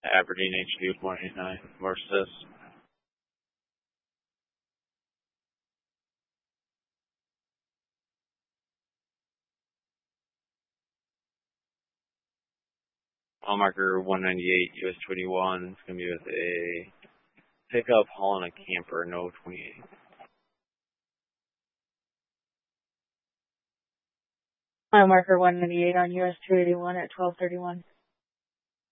Aberdeen HQ 189 versus. Mile marker 198 US 21. It's going to be with a pickup hauling a camper, no 28. Mile marker 198 on US 281 at 1231.